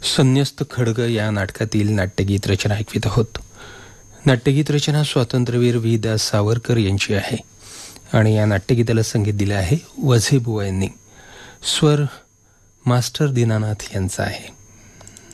संन्यस्त खड्ग या नाटकातील नाट्यगीत रचना ऐकवित आहोत. नाट्यगीत रचना स्वातंत्र्यवीर वि. दा. सावरकर यांची आहे आणि या नाट्यगीताला संगीत दिले आहे वझेबुवा यांनी. स्वर मास्टर दीनानाथ यांचा आहे.